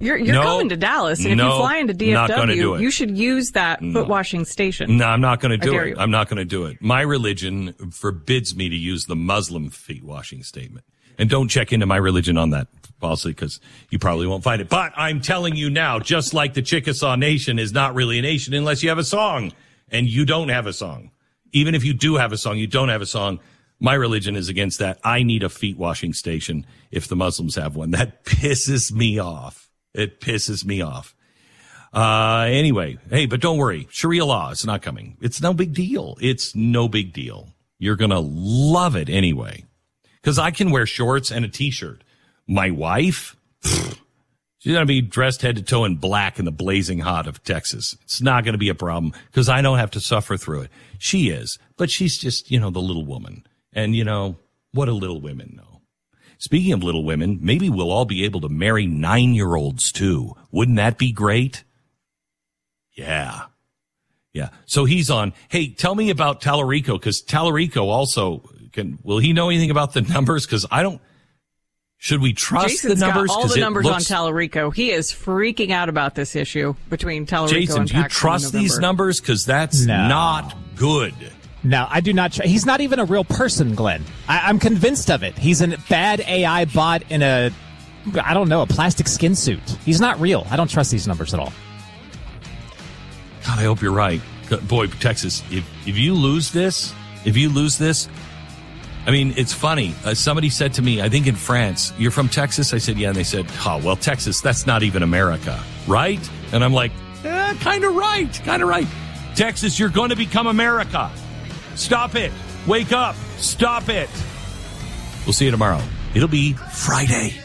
You're coming to Dallas, and if you fly into DFW, you should use that foot washing station. No, I'm not going to do it. I'm not going to do it. My religion forbids me to use the Muslim feet washing statement. And don't check into my religion on that, falsely, because you probably won't find it. But I'm telling you now, just like the Chickasaw Nation is not really a nation unless you have a song. And you don't have a song. Even if you do have a song, you don't have a song. My religion is against that. I need a feet washing station if the Muslims have one. That pisses me off. It pisses me off. Anyway, hey, but don't worry. Sharia law is not coming. It's no big deal. It's no big deal. You're going to love it anyway. Because I can wear shorts and a T-shirt. My wife, she's going to be dressed head to toe in black in the blazing hot of Texas. It's not going to be a problem because I don't have to suffer through it. She is, but she's just, the little woman. And, what do little women know? Speaking of little women, maybe we'll all be able to marry 9-year-olds too. Wouldn't that be great? Yeah. Yeah. So he's on. Hey, tell me about Tallarico, because Tallarico also will he know anything about the numbers? Because I don't. Should we trust Jason's the numbers? Got all the numbers on Tallarico. He is freaking out about this issue between Tallarico Jason, and do you trust these numbers? Because that's not good. No, I do not. He's not even a real person, Glenn. I'm convinced of it. He's a bad AI bot in a plastic skin suit. He's not real. I don't trust these numbers at all. God, I hope you're right. Boy, Texas, if you lose this, I mean, it's funny. Somebody said to me, I think in France, you're from Texas? I said, yeah. And they said, well, Texas, that's not even America, right? And I'm like, kind of right. Texas, you're going to become America. Stop it. Wake up. Stop it. We'll see you tomorrow. It'll be Friday.